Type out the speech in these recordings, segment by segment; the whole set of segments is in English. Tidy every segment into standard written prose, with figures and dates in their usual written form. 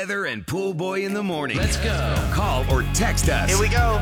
Heather and Pool Boy in the morning. Let's go. Call or text us. Here we go.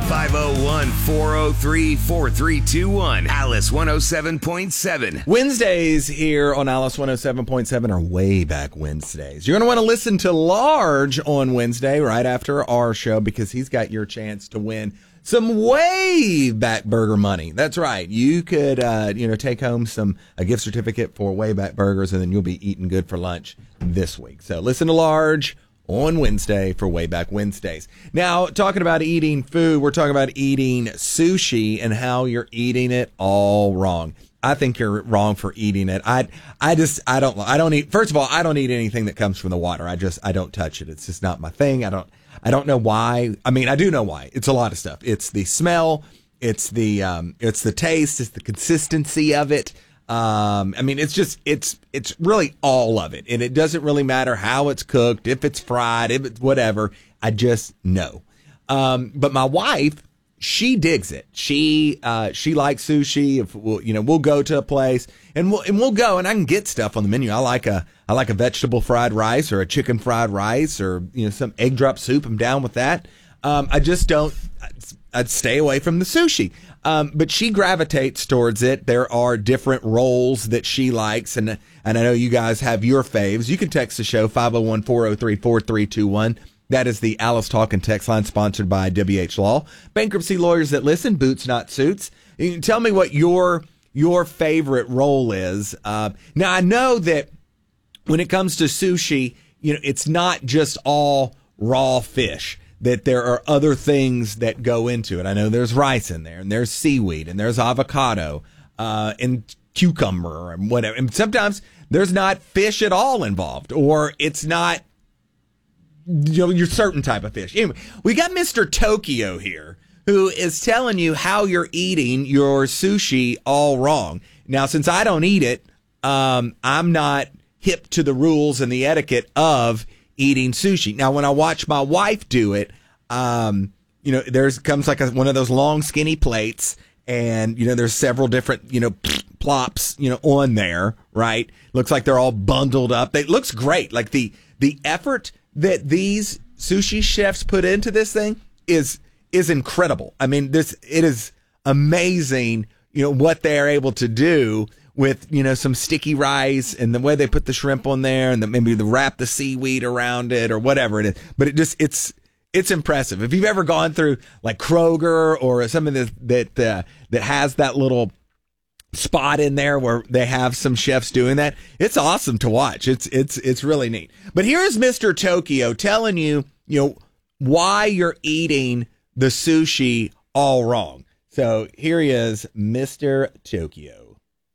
501-403-4321. Alice 107.7. Wednesdays here on Alice 107.7 are way back Wednesdays. You're going to want to listen to Large on Wednesday right after our show because he's got your chance to win some way back burger money. That's right. You could, take home a gift certificate for way back burgers, and then you'll be eating good for lunch this week. So listen to Large on Wednesday for way back Wednesdays. Now, talking about eating food, we're talking about eating sushi and how you're eating it all wrong. I think you're wrong for eating it. I don't eat. First of all, I don't eat anything that comes from the water. I don't touch it. It's just not my thing. I don't know why. I mean, I do know why. It's a lot of stuff. It's the smell. It's the taste. It's the consistency of it. It's really all of it. And it doesn't really matter how it's cooked, if it's fried, if it's whatever. I just know. But my wife, she digs it. She likes sushi. If we'll go to a place and we'll go and I can get stuff on the menu. I like a vegetable fried rice or a chicken fried rice or, some egg drop soup. I'm down with that. I'd stay away from the sushi. But she gravitates towards it. There are different rolls that she likes. And I know you guys have your faves. You can text the show 501-403-4321. That is the Alice Talkin' text line sponsored by WH Law. Bankruptcy lawyers that listen, boots, not suits. You can tell me what your favorite roll is. Now, I know that when it comes to sushi, it's not just all raw fish, that there are other things that go into it. I know there's rice in there, and there's seaweed, and there's avocado, and cucumber, and whatever. And sometimes there's not fish at all involved, or it's not your certain type of fish. Anyway, we got Mr. Tokyo here who is telling you how you're eating your sushi all wrong. Now, since I don't eat it, I'm not hip to the rules and the etiquette of eating sushi. Now, when I watch my wife do it, there's comes like one of those long skinny plates, and there's several different plops on there, right? Looks like they're all bundled up. It looks great. Like the effort that these sushi chefs put into this thing is incredible. I mean, it is amazing, what they're able to do with, some sticky rice and the way they put the shrimp on there and maybe they wrap the seaweed around it or whatever it is. But it's impressive. If you've ever gone through like Kroger or something that has that little spot in there where they have some chefs doing that, it's awesome to watch. It's really neat. But here's Mr. Tokyo telling you, why you're eating the sushi all wrong. So here he is, Mr. Tokyo.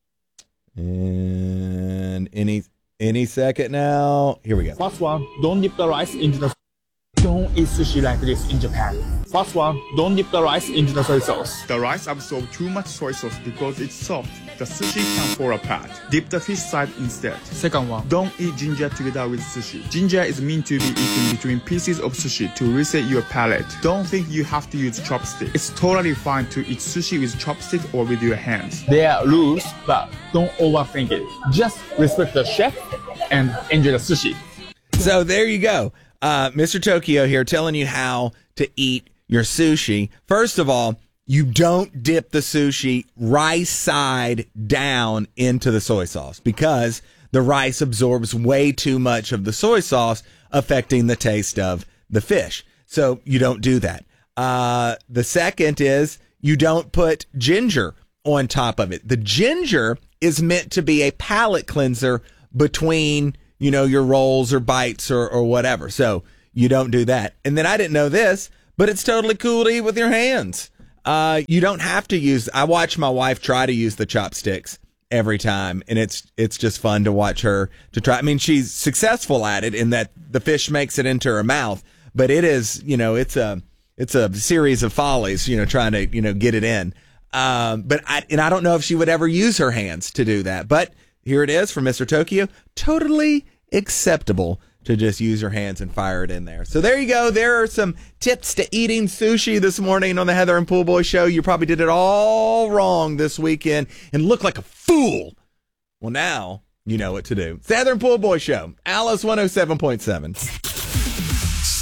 And any second now. Here we go. First one, don't dip the rice into the... Don't eat sushi like this in Japan. First one, don't dip the rice into the soy sauce. The rice absorbs too much soy sauce because it's soft. The sushi can fall apart. Dip the fish side instead. Second one, don't eat ginger together with sushi. Ginger is meant to be eaten between pieces of sushi to reset your palate. Don't think you have to use chopsticks. It's totally fine to eat sushi with chopsticks or with your hands. There are rules, but don't overthink it. Just respect the chef and enjoy the sushi. So there you go. Mr. Tokyo here telling you how to eat your sushi. First of all, you don't dip the sushi rice side down into the soy sauce because the rice absorbs way too much of the soy sauce, affecting the taste of the fish. So you don't do that. The second is you don't put ginger on top of it. The ginger is meant to be a palate cleanser between your rolls or bites or whatever. So you don't do that. And then I didn't know this, but it's totally cool to eat with your hands. You don't have to use, I watch my wife try to use the chopsticks every time. And it's just fun to watch her to try. I mean, she's successful at it in that the fish makes it into her mouth, but it is, it's a series of follies, trying to, get it in. But I don't know if she would ever use her hands to do that, but here it is from Mr. Tokyo. Totally acceptable to just use your hands and fire it in there. So there you go. There are some tips to eating sushi this morning on the Heather and Pool Boy Show. You probably did it all wrong this weekend and look like a fool. Well, now you know what to do. It's the Heather and Pool Boy Show. Alice 107.7.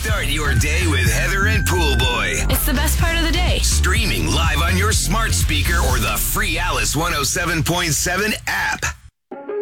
Start your day with Heather and Pool Boy. It's the best part of the day. Streaming live on your smart speaker or the free Alice 107.7 app.